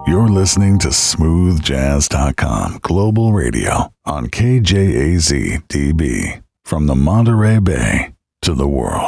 You're listening to smoothjazz.com Global Radio on KJAZ DB from the Monterey Bay to the world.